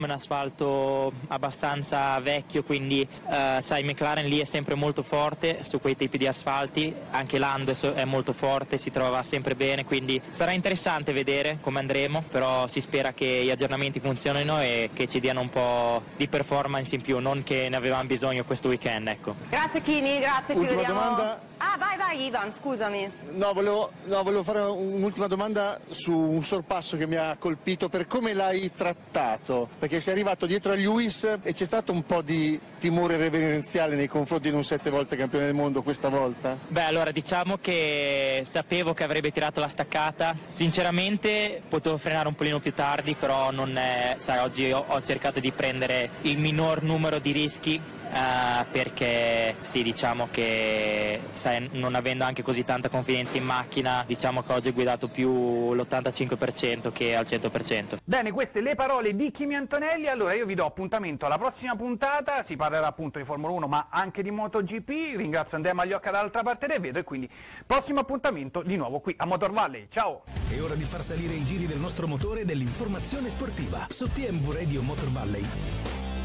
un asfalto abbastanza vecchio, quindi sai, McLaren lì è sempre molto forte su quei tipi di asfalti, anche Lando è molto forte, si trova sempre bene, quindi sarà interessante vedere come andremo, però si spera che gli aggiornamenti funzionino e che ci diano un po' di performance in più, non che ne avevamo bisogno questo weekend, ecco. Grazie Kimi, grazie, ci Ultima vediamo. domanda. Ah, vai Ivan, scusami. No, volevo fare un'ultima domanda su un sorpasso che mi ha colpito, per come l'hai trattato, perché sei arrivato dietro a Lewis e c'è stato un po' di timore reverenziale nei confronti di un 7 volte campione del mondo questa volta? Beh, allora diciamo che sapevo che avrebbe tirato la staccata, sinceramente potevo frenare un polino più tardi, però non è, sai, oggi ho cercato di prendere il minor numero di rischi. Perché sì, diciamo che sai, non avendo anche così tanta confidenza in macchina, diciamo che oggi ho guidato più l'85% che al 100%. Bene, queste le parole di Kimi Antonelli. Allora io vi do appuntamento alla prossima puntata, si parlerà appunto di Formula 1 ma anche di MotoGP. Ringrazio Andrea Magliocca dall'altra parte del vetro e quindi prossimo appuntamento di nuovo qui a Motor Valley. Ciao! È ora di far salire i giri del nostro motore e dell'informazione sportiva su TMV Radio Motor Valley.